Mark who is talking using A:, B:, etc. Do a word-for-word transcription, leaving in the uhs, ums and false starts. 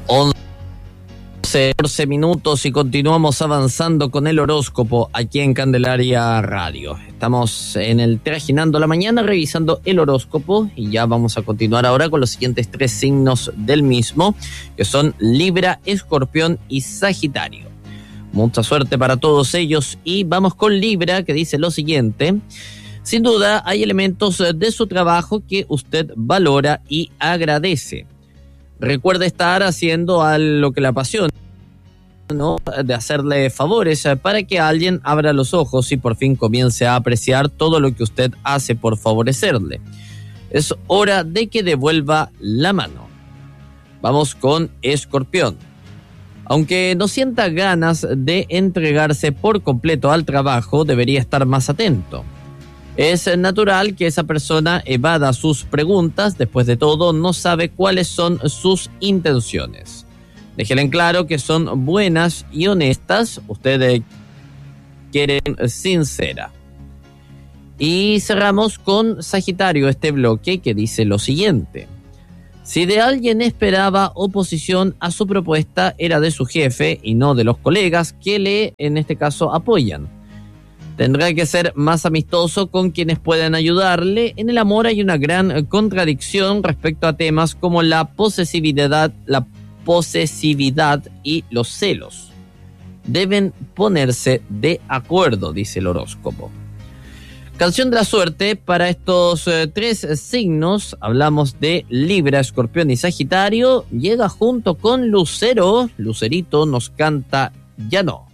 A: once, catorce minutos y continuamos avanzando con el horóscopo aquí en Candelaria Radio. Estamos en el Trajinando la Mañana revisando el horóscopo y ya vamos a continuar ahora con los siguientes tres signos del mismo, que son Libra, Escorpión y Sagitario. Mucha suerte para todos ellos y vamos con Libra, que dice lo siguiente: sin duda hay elementos de su trabajo que usted valora y agradece. Recuerde estar haciendo a lo que le apasiona, ¿no? De hacerle favores para que alguien abra los ojos y por fin comience a apreciar todo lo que usted hace por favorecerle. Es hora de que devuelva la mano. Vamos con Escorpión. Aunque no sienta ganas de entregarse por completo al trabajo, debería estar más atento. Es natural que esa persona evada sus preguntas. Después de todo, no sabe cuáles son sus intenciones. Déjenle en claro que son buenas y honestas. Ustedes quieren sincera. Y cerramos con Sagitario este bloque, que dice lo siguiente: si de alguien esperaba oposición a su propuesta, era de su jefe y no de los colegas que le, en este caso, apoyan. Tendrá que ser más amistoso con quienes pueden ayudarle. En el amor hay una gran contradicción respecto a temas como la posesividad, la posesividad y los celos. Deben ponerse de acuerdo, dice el horóscopo. Canción de la suerte para estos eh, tres signos. Hablamos de Libra, Escorpión y Sagitario. Llega junto con Lucero. Lucerito nos canta Ya no.